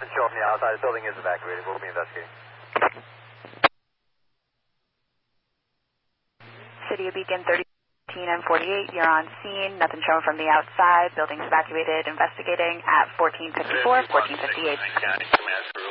show from the outside. The building is evacuated. We'll be investigating. City of Beacon 13 and 48, you're on scene. Nothing showing from the outside. Building's evacuated. Investigating at 1454, 1458.